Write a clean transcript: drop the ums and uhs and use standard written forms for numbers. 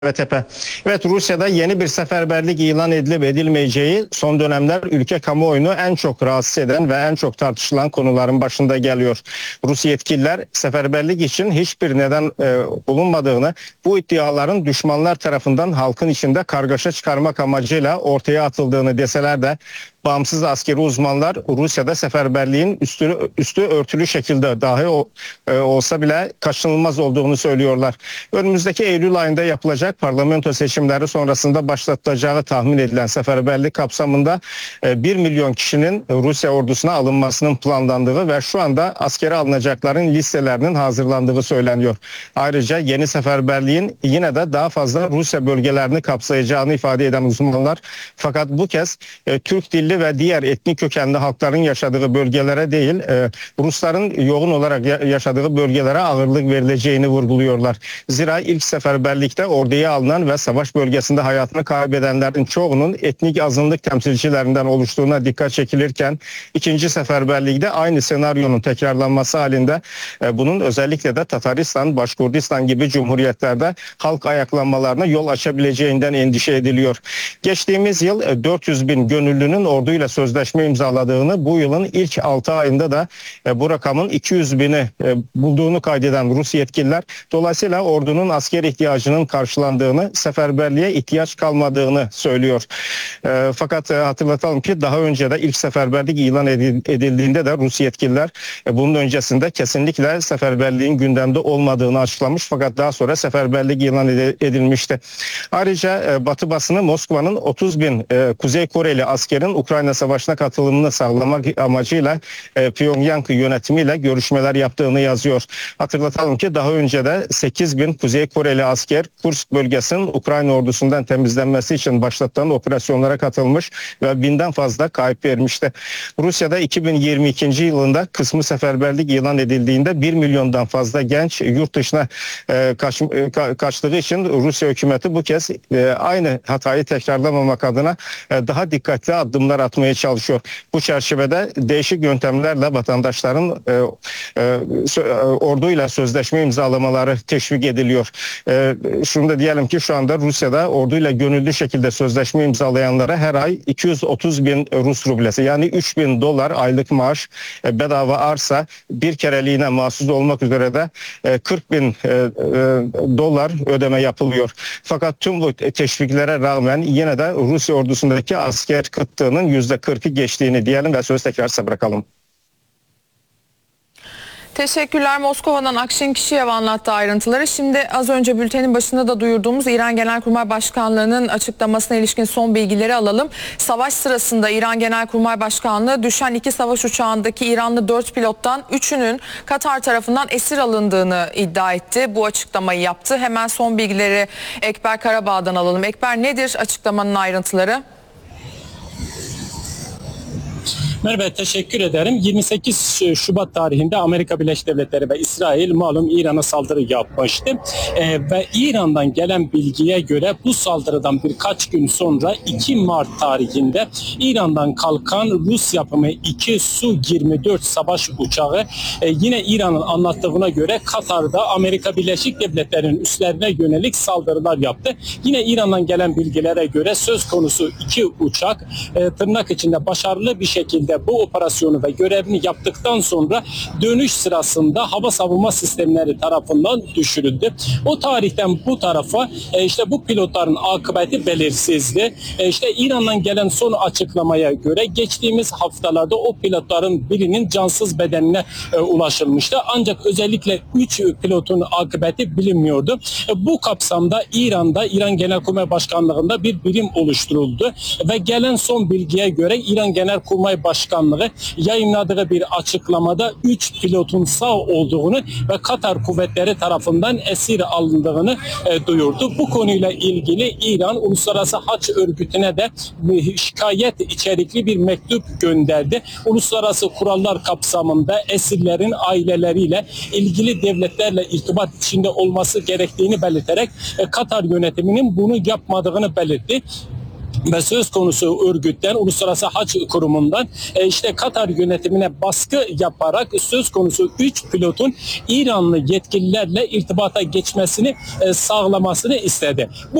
ve tepe. Evet, Rusya'da yeni bir seferberlik ilan edilip edilmeyeceği son dönemler ülke kamuoyunu en çok rahatsız eden ve en çok tartışılan konuların başında geliyor. Rus yetkililer seferberlik için hiçbir neden bulunmadığını, bu iddiaların düşmanlar tarafından halkın içinde kargaşa çıkarmak amacıyla ortaya atıldığını deseler de bağımsız askeri uzmanlar Rusya'da seferberliğin üstü örtülü şekilde dahi olsa bile kaçınılmaz olduğunu söylüyorlar. Önümüzdeki Eylül ayında yapılacak parlamento seçimleri sonrasında başlatılacağı tahmin edilen seferberlik kapsamında 1 milyon kişinin Rusya ordusuna alınmasının planlandığı ve şu anda askere alınacakların listelerinin hazırlandığı söyleniyor. Ayrıca yeni seferberliğin yine de daha fazla Rusya bölgelerini kapsayacağını ifade eden uzmanlar, fakat bu kez Türk dilli ve diğer etnik kökenli halkların yaşadığı bölgelere değil, Rusların yoğun olarak yaşadığı bölgelere ağırlık verileceğini vurguluyorlar. Zira ilk seferberlikte orduya alınan ve savaş bölgesinde hayatını kaybedenlerin çoğunun etnik azınlık temsilcilerinden oluştuğuna dikkat çekilirken, ikinci seferberlikte aynı senaryonun tekrarlanması halinde bunun özellikle de Tataristan, Başkurdistan gibi cumhuriyetlerde halk ayaklanmalarına yol açabileceğinden endişe ediliyor. Geçtiğimiz yıl 400 bin gönüllünün orduyla sözleşme imzaladığını, bu yılın ilk 6 ayında da bu rakamın 200 bini bulduğunu kaydeden Rus yetkililer, dolayısıyla ordunun asker ihtiyacının karşılandığını, seferberliğe ihtiyaç kalmadığını söylüyor. Fakat hatırlatalım ki daha önce de ilk seferberlik ilan edildiğinde de Rus yetkililer bunun öncesinde kesinlikle seferberliğin gündemde olmadığını açıklamış, fakat daha sonra seferberlik ilan edilmişti. Ayrıca Batı basını Moskova'nın 30 bin Kuzey Koreli askerin Ukrayna Savaşı'na katılımını sağlamak amacıyla Pyongyang yönetimiyle görüşmeler yaptığını yazıyor. Hatırlatalım ki daha önce de 8 bin Kuzey Koreli asker Kursk bölgesinin Ukrayna ordusundan temizlenmesi için başlatılan operasyonlara katılmış ve 1000'den fazla kayıp vermişti. Rusya'da 2022 yılında kısmı seferberlik ilan edildiğinde 1 milyondan fazla genç yurt dışına kaçtığı için Rusya hükümeti bu kez aynı hatayı tekrarlamamak adına daha dikkatli adımlar atmaya çalışıyor. Bu çerçevede değişik yöntemlerle vatandaşların orduyla sözleşme imzalamaları teşvik ediliyor. Şunu da diyelim ki şu anda Rusya'da orduyla gönüllü şekilde sözleşme imzalayanlara her ay 230 bin Rus rublesi, yani 3000 dolar aylık maaş, bedava arsa, bir kereliğine mahsus olmak üzere de 40 bin dolar ödeme yapılıyor. Fakat tüm bu teşviklere rağmen yine de Rusya ordusundaki asker kıtlığının %40'ı geçtiğini diyelim ve sözü tekrar size bırakalım. Teşekkürler. Moskova'dan Akşin Kişiyev anlattı ayrıntıları. Şimdi az önce bültenin başında da duyurduğumuz İran Genelkurmay Başkanlığı'nın açıklamasına ilişkin son bilgileri alalım. Savaş sırasında İran Genelkurmay Başkanlığı düşen 2 savaş uçağındaki İranlı 4 pilottan 3'ünün Katar tarafından esir alındığını iddia etti. Bu açıklamayı yaptı. Hemen son bilgileri Ekber Karabağ'dan alalım. Ekber, nedir açıklamanın ayrıntıları? Merhaba, teşekkür ederim. 28 Şubat tarihinde Amerika Birleşik Devletleri ve İsrail malum İran'a saldırı yapmıştı. Ve İran'dan gelen bilgiye göre bu saldırıdan birkaç gün sonra 2 Mart tarihinde İran'dan kalkan Rus yapımı 2 Su-24 savaş uçağı yine İran'ın anlattığına göre Katar'da Amerika Birleşik Devletleri'nin üslerine yönelik saldırılar yaptı. Yine İran'dan gelen bilgilere göre söz konusu 2 uçak tırnak içinde başarılı bir şekilde bu operasyonu ve görevini yaptıktan sonra dönüş sırasında hava savunma sistemleri tarafından düşürüldü. O tarihten bu tarafa işte bu pilotların akıbeti belirsizdi. İşte İran'dan gelen son açıklamaya göre geçtiğimiz haftalarda o pilotların birinin cansız bedenine ulaşılmıştı. Ancak özellikle 3 pilotun akıbeti bilinmiyordu. Bu kapsamda İran'da İran Genelkurmay Başkanlığı'nda bir birim oluşturuldu ve gelen son bilgiye göre İran Genelkurmay Başkanlığı yayınladığı bir açıklamada 3 pilotun sağ olduğunu ve Katar kuvvetleri tarafından esir alındığını duyurdu. Bu konuyla ilgili İran Uluslararası Haç Örgütü'ne de şikayet içerikli bir mektup gönderdi. Uluslararası kurallar kapsamında esirlerin aileleriyle ilgili devletlerle irtibat içinde olması gerektiğini belirterek Katar yönetiminin bunu yapmadığını belirtti. ve söz konusu örgütten, Uluslararası Hac Kurumu'ndan işte Katar yönetimine baskı yaparak söz konusu 3 pilotun İranlı yetkililerle irtibata geçmesini sağlamasını istedi.